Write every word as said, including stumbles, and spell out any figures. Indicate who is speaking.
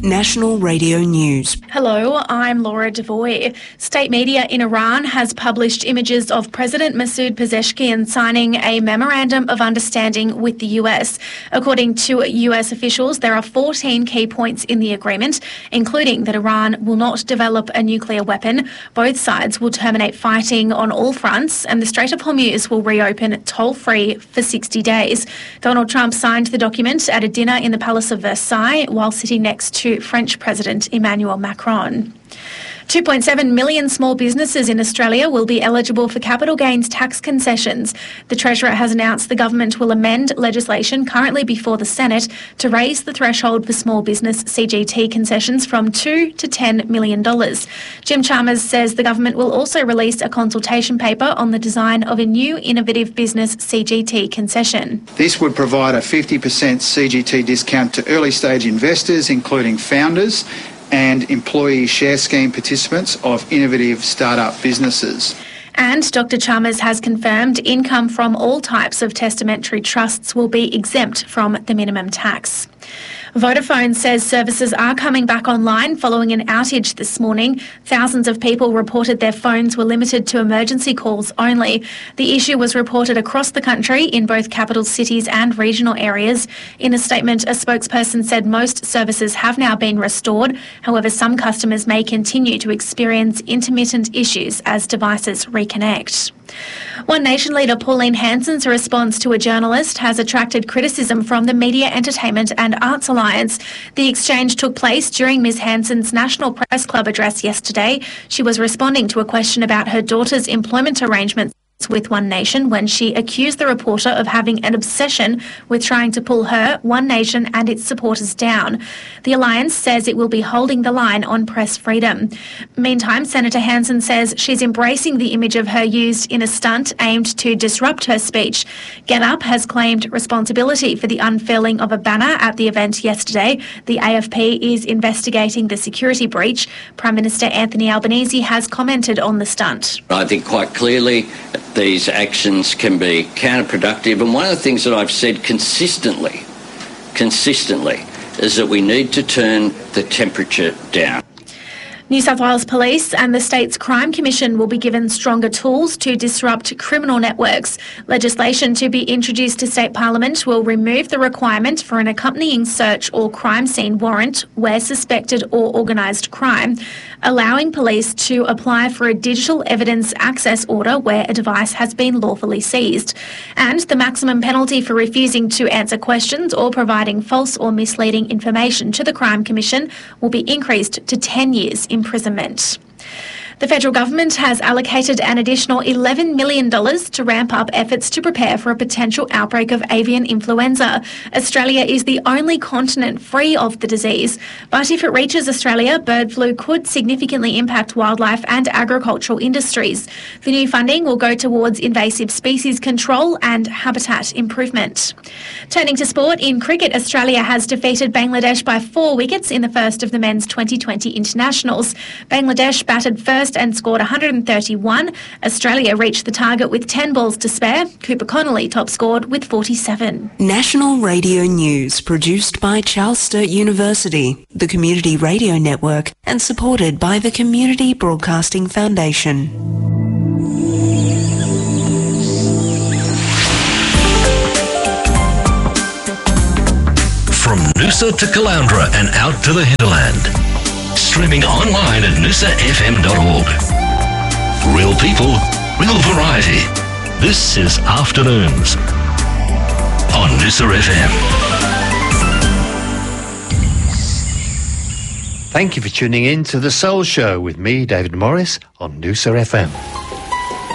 Speaker 1: National Radio News.
Speaker 2: Hello, I'm Laura Devoy. State media in Iran has published images of President Masoud Pezeshkian signing a memorandum of understanding with the U S. According to U S officials, there are fourteen key points in the agreement, including that Iran will not develop a nuclear weapon, both sides will terminate fighting on all fronts, and the Strait of Hormuz will reopen toll-free for sixty days. Donald Trump signed the document at a dinner in the Palace of Versailles while sitting next to French President Emmanuel Macron. two point seven million small businesses in Australia will be eligible for capital gains tax concessions. The Treasurer has announced the government will amend legislation currently before the Senate to raise the threshold for small business C G T concessions from two to ten million dollars. Jim Chalmers says the government will also release a consultation paper on the design of a new innovative business C G T concession.
Speaker 3: This would provide a fifty percent C G T discount to early stage investors, including founders and employee share scheme participants of innovative startup businesses.
Speaker 2: And Doctor Chalmers has confirmed income from all types of testamentary trusts will be exempt from the minimum tax. Vodafone says services are coming back online following an outage this morning. Thousands of people reported their phones were limited to emergency calls only. The issue was reported across the country in both capital cities and regional areas. In a statement, a spokesperson said most services have now been restored. However, some customers may continue to experience intermittent issues as devices reconnect. One Nation leader Pauline Hanson's response to a journalist has attracted criticism from the Media, Entertainment and Arts Alliance. The exchange took place during Miz Hanson's National Press Club address yesterday. She was responding to a question about her daughter's employment arrangements with One Nation when she accused the reporter of having an obsession with trying to pull her, One Nation and its supporters down. The Alliance says it will be holding the line on press freedom. Meantime, Senator Hanson says she's embracing the image of her used in a stunt aimed to disrupt her speech. Get Up has claimed responsibility for the unfurling of a banner at the event yesterday. The A F P is investigating the security breach. Prime Minister Anthony Albanese has commented on the stunt.
Speaker 4: I think quite clearly these actions can be counterproductive, and one of the things that I've said consistently, consistently, is that we need to turn the temperature down.
Speaker 2: New South Wales Police and the state's Crime Commission will be given stronger tools to disrupt criminal networks. Legislation to be introduced to State Parliament will remove the requirement for an accompanying search or crime scene warrant where suspected or organised crime, allowing police to apply for a digital evidence access order where a device has been lawfully seized. And the maximum penalty for refusing to answer questions or providing false or misleading information to the Crime Commission will be increased to ten years imprisonment. The federal government has allocated an additional eleven million dollars to ramp up efforts to prepare for a potential outbreak of avian influenza. Australia is the only continent free of the disease, but if it reaches Australia, bird flu could significantly impact wildlife and agricultural industries. The new funding will go towards invasive species control and habitat improvement. Turning to sport, in cricket, Australia has defeated Bangladesh by four wickets in the first of the men's twenty twenty internationals. Bangladesh batted first and scored one hundred thirty-one. Australia reached the target with ten balls to spare. Cooper Connolly top scored with forty-seven.
Speaker 1: National Radio News, produced by Charles Sturt University, the Community Radio Network, and supported by the Community Broadcasting Foundation.
Speaker 5: From Noosa to Caloundra and out to the hinterland. Streaming online at noosa f m dot org. Real people, real variety. This is Afternoons on Noosa F M.
Speaker 6: Thank you for tuning in to The Soul Show with me, David Morris, on Noosa F M.